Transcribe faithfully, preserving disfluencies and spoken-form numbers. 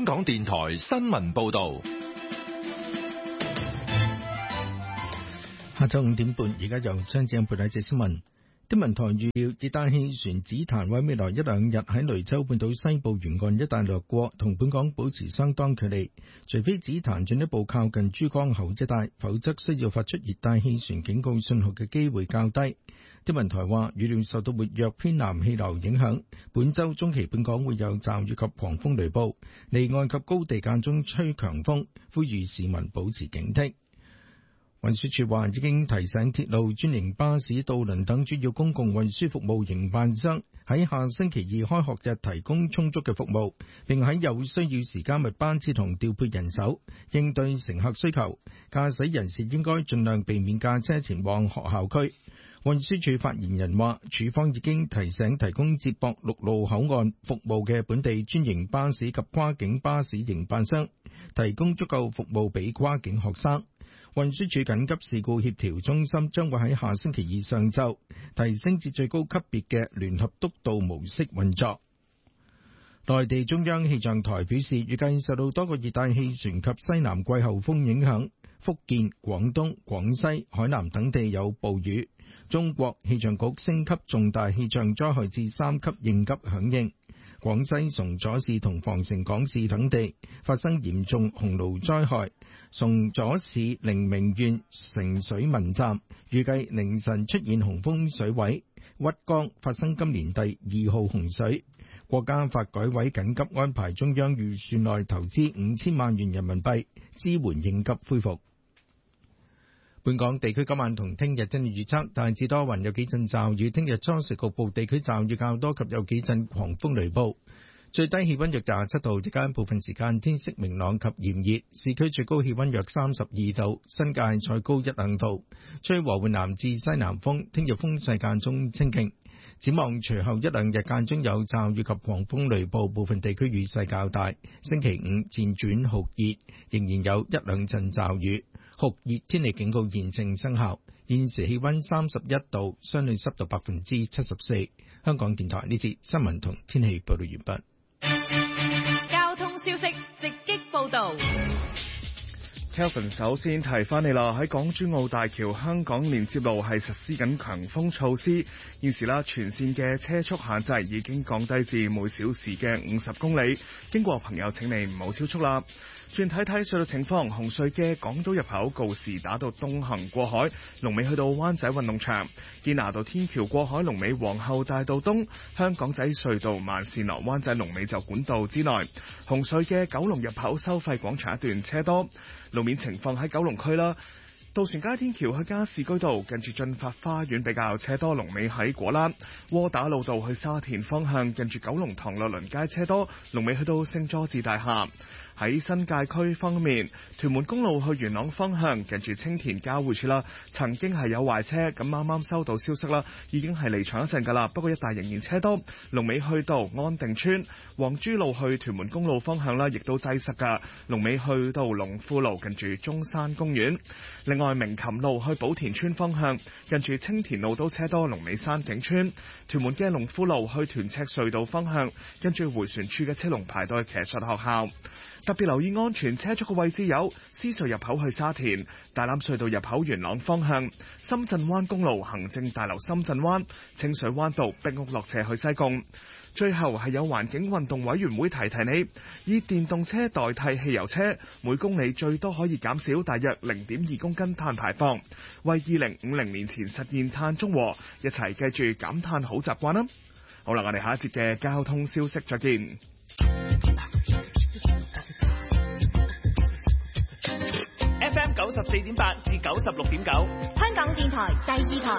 港電台新聞報道。 下晝五點半，而家由張子欣報道一節新聞。天文台預料熱帶氣旋紫檀喺未來一兩日喺雷州半島西部沿岸一帶掠過，同本港保持相當距離。除非紫檀進一步靠近珠江口一帶，否則需要發出熱帶氣旋警告信號嘅機會較低。天文台話，預料受到活躍偏南氣流影響，本週中期本港會有驟雨及狂風雷暴，離岸及高地間中吹強風，呼籲市民保持警惕。運輸署話已經提醒鐵路、專營巴士、渡輪等主要公共運輸服務營辦商喺下星期二開學日提供充足嘅服務，並喺有需要時加密班次同調配人手，應對乘客需求。駕駛人士應該盡量避免駕車前往學校區。運輸署發言人話，署方已經提醒提供接駁陸路口岸服務嘅本地專營巴士及跨境巴士營辦商，提供足夠服務俾跨境學生。運輸署緊急事故協調中心將會喺下星期二上晝提升至最高級別嘅聯合督導模式運作。內地中央氣象台表示，預計受到多個熱帶氣旋及西南季候風影響，福建、廣東、廣西、海南等地有暴雨。中國氣象局升級重大氣象災害至三級應急響應。廣西崇左市同防城港市等地發生嚴重洪澇災害，崇左市寧明縣城水文站預計凌晨出現洪峰水位，鬱江發生今年第二號洪水。國家發改委緊急安排中央預算內投資五千萬元人民幣支援應急恢復。本港地區今晚同聽日天氣預測，大致多雲，有幾陣驟雨。聽日初時局部地區驟雨較多及有幾陣狂風雷暴。最低氣溫約廿七度，日間部分時間天色明朗及炎熱。市區最高氣溫約三十二度，新界再高一兩度。吹和緩南至西南風，聽日風勢間中清勁。展望隨後一兩日間中有驟雨及狂風雷暴，部分地區雨勢較大。星期五漸轉酷熱，仍然有一兩陣驟雨。酷熱天氣警告現正生效。現時氣溫三十一度，相對濕度百分之七十四。香港電台呢節新聞同天氣報道完畢。交通消息直擊報道。 Kelvin 首先提翻你啦，喺港珠澳大橋香港連接路係實施緊強風措施，現時啦全線嘅車速限制已經降低至每小時嘅五十公里，經過朋友請你唔好超速啦。轉睇睇隧道情況，紅隧嘅港島入口告士打道東行過海，龍尾去到灣仔運動場；堅拿道天橋過海，龍尾皇后大道東；香港仔隧道慢線落灣仔龍尾就管道之內。紅隧嘅九龍入口收費廣場一段車多。路面情況喺九龍區啦，渡船街天橋去加士居道近住進發花園比較車多，龍尾喺果欄；窩打老道去沙田方向近住九龍塘樂鄰街車多，龍尾去到聖佐治大廈。喺新界區方面，屯門公路去元朗方向近住青田交匯處啦，曾經係有壞車，咁啱啱收到消息啦，已經係離場一陣噶啦，不過一帶仍然車多，龍尾去到安定村。黃珠路去屯門公路方向啦，亦都擠塞噶，龍尾去到龍富路近住中山公園。另外，明琴路去寶田村方向近住青田路都車多，龍尾山景村。屯門嘅龍富路去屯赤隧道方向跟住迴旋處嘅車龍排到去騎術學校。特別留意安全車速嘅位置有獅隧入口去沙田、大欖隧道入口元朗方向、深圳灣公路行政大樓深圳灣、清水灣道壁屋落斜去西貢。最後係有環境運動委員會提提你，以電動車代替汽油車，每公里最多可以減少大約零點二公斤碳排放，為二零五零年前實現碳中和，一齊記住減碳好習慣啦！好啦，我哋下一節嘅交通消息再見。 F M 九十四點八至九十六點九， 香港電台第二台。